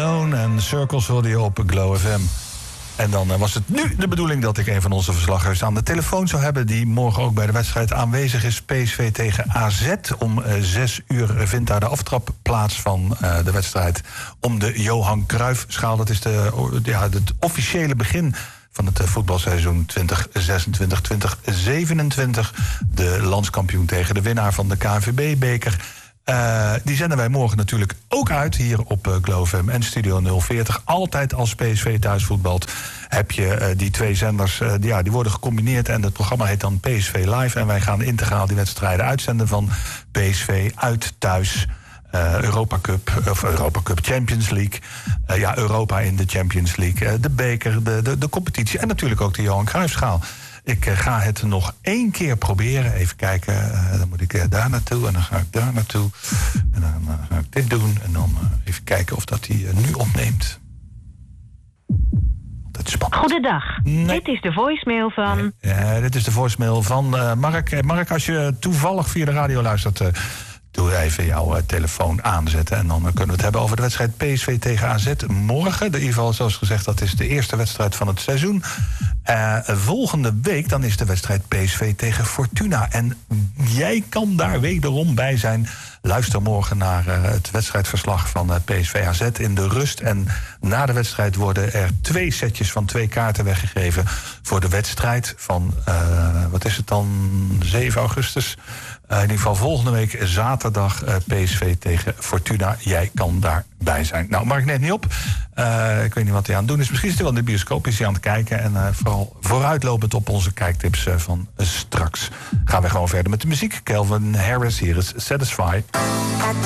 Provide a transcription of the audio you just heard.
Alone en Circles hoorde je op Glow FM. En dan was het nu de bedoeling dat ik een van onze verslaggevers aan de telefoon zou hebben, die morgen ook bij de wedstrijd aanwezig is. PSV tegen AZ. Om 6 uur vindt daar de aftrap plaats van de wedstrijd om de Johan Cruijffschaal. Dat is het officiële begin van het voetbalseizoen 2026-2027. De landskampioen tegen de winnaar van de KNVB-beker. Die zenden wij morgen natuurlijk ook uit hier op Glow FM en Studio 040. Altijd als PSV thuis voetbalt heb je die twee zenders, die worden gecombineerd en het programma heet dan PSV Live. En wij gaan integraal die wedstrijden uitzenden van PSV uit thuis. Europa Cup, Champions League. Europa in de Champions League. De beker, de competitie en natuurlijk ook de Johan Cruijffschaal. Ik ga het nog 1 keer proberen. Even kijken, dan moet ik daar naartoe en dan ga ik daar naartoe. En dan ga ik dit doen en dan even kijken of dat hij nu opneemt. Dat is spannend. Goedendag, dit is de voicemail van... Dit is de voicemail van Mark. Mark, als je toevallig via de radio luistert, doe even jouw telefoon aanzetten. En dan kunnen we het hebben over de wedstrijd PSV tegen AZ morgen. In ieder geval, zoals gezegd, dat is de eerste wedstrijd van het seizoen. Volgende week dan is de wedstrijd PSV tegen Fortuna. En jij kan daar wederom bij zijn. Luister morgen naar het wedstrijdverslag van PSV AZ in de rust. En na de wedstrijd worden er 2 setjes van 2 kaarten weggegeven voor de wedstrijd van, 7 augustus. In ieder geval volgende week zaterdag PSV tegen Fortuna. Jij kan daarbij zijn. Nou, Mark net niet op. Ik weet niet wat hij aan het doen is. Misschien is hij wel in de bioscoop, is hij aan het kijken. En vooral vooruitlopend op onze kijktips van straks. Gaan we gewoon verder met de muziek. Calvin Harris, hier is Satisfy.